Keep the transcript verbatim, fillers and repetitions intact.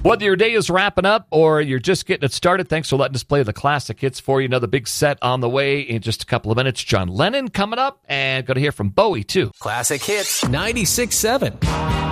Whether your day is wrapping up or you're just getting it started, thanks for letting us play the classic hits for you. Another big set on the way in just a couple of minutes. John Lennon coming up, and going to hear from Bowie, too. Classic Hits ninety-six point seven.